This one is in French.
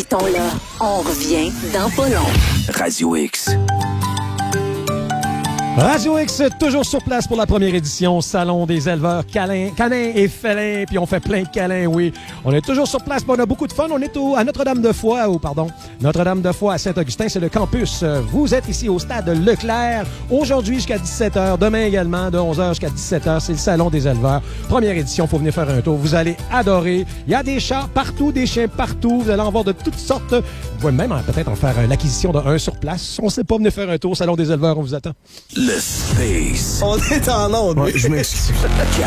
Arrêtons-là. On revient dans pas long. Radio X. Radio X, toujours sur place pour la première édition, Salon des éleveurs canins et félins, puis on fait plein de câlins, oui. On est toujours sur place, puis on a beaucoup de fun. On est à Notre-Dame-de-Foy, Notre-Dame-de-Foy à Saint-Augustin, c'est le campus. Vous êtes ici au stade Leclerc, aujourd'hui jusqu'à 17h, demain également, de 11h jusqu'à 17h, c'est le Salon des éleveurs. Première édition, faut venir faire un tour, vous allez adorer. Il y a des chats partout, des chiens partout, vous allez en voir de toutes sortes. Vous pouvez même peut-être en faire l'acquisition d'un sur place. On sait pas, venir faire un tour, Salon des éleveurs, on vous attend. Le space. On est en onde. Ouais, je m'excuse.